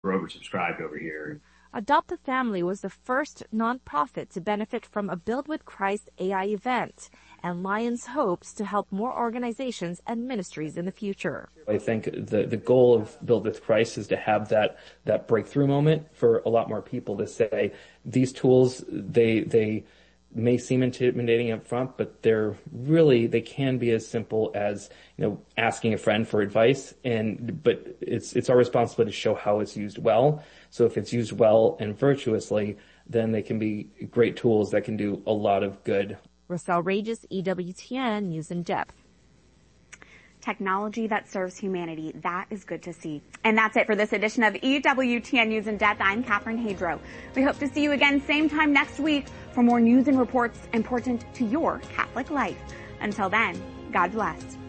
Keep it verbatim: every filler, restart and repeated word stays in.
We're oversubscribed over here. Adopt a Family was the first nonprofit to benefit from a Build with Christ A I event, and Lions hopes to help more organizations and ministries in the future. I think the, the goal of Build with Christ is to have that, that breakthrough moment for a lot more people to say, these tools, they, they may seem intimidating up front, but they're really, they can be as simple as, you know, asking a friend for advice. And, but it's, it's our responsibility to show how it's used well. So if it's used well and virtuously, then they can be great tools that can do a lot of good. Rochelle Regis, E W T N News in Depth. Technology that serves humanity. That is good to see. And that's it for this edition of E W T N News in Depth. I'm Catherine Hadro. We hope to see you again same time next week for more news and reports important to your Catholic life. Until then, God bless.